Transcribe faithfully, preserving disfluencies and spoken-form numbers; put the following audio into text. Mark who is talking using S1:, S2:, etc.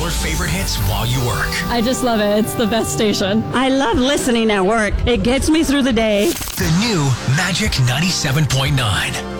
S1: your favorite hits while you work.
S2: I just love it. It's the best station.
S3: I love listening at work. It gets me through the day.
S1: The new Magic ninety-seven point nine.